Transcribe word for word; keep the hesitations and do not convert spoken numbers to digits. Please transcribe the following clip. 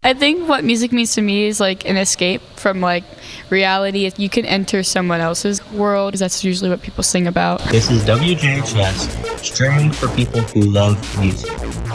I think what music means to me is like an escape from like reality. You can enter someone else's world. That's usually what people sing about. This is W J H S, streaming for people who love music.